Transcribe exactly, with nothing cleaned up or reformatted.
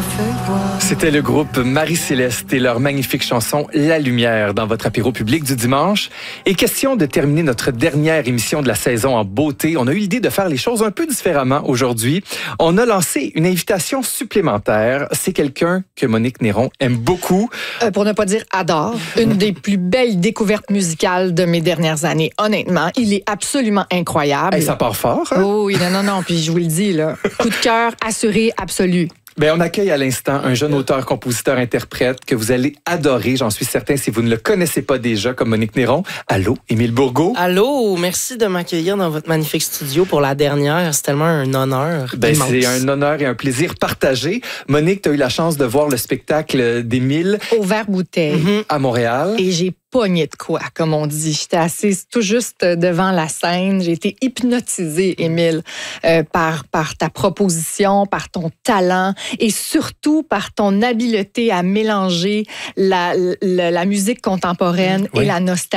fait voir. C'était le groupe Marie-Céleste et leur magnifique chanson « La Lumière » dans votre apéro public du dimanche. Et question de terminer notre dernière émission de la saison en beauté. On a eu l'idée de faire les choses un peu différemment aujourd'hui. On a lancé une invitation supplémentaire. C'est quelqu'un que Monique Néron aime beaucoup. Euh, pour ne pas dire adore. Une des plus belles découvertes musicales de mes dernières années. Honnêtement, il est absolument incroyable. Hey, ça part fort, hein? Oh oui, non, non, non. Puis je vous le dis, là, coup de cœur assuré, absolu. Bien, on accueille à l'instant un jeune auteur, compositeur, interprète que vous allez adorer, j'en suis certain, si vous ne le connaissez pas déjà, comme Monique Néron. Allô, Émile Bourgault. Allô, merci de m'accueillir dans votre magnifique studio pour la dernière. C'est tellement un honneur. Ben, c'est un honneur et un plaisir partagé. Monique, tu as eu la chance de voir le spectacle d'Émile. Au Vert-Bouteille. Mm-hmm. À Montréal. Et j'ai pogné de quoi, comme on dit. J'étais assise tout juste devant la scène. J'ai été hypnotisée, Émile, euh, par, par ta proposition, par ton talent et surtout par ton habileté à mélanger la, la, la musique contemporaine oui. et la nostalgie.